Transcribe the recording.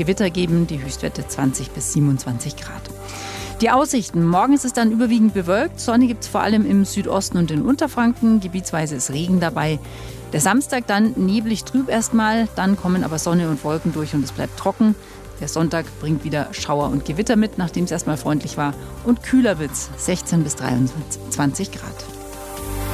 Gewitter geben, die Höchstwerte 20 bis 27 Grad. Die Aussichten. Morgen ist es dann überwiegend bewölkt. Sonne gibt es vor allem im Südosten und in Unterfranken. Gebietsweise ist Regen dabei. Der Samstag dann neblig trüb erstmal. Dann kommen aber Sonne und Wolken durch und es bleibt trocken. Der Sonntag bringt wieder Schauer und Gewitter mit, nachdem es erstmal freundlich war. Und kühler wird's, 16 bis 23 Grad.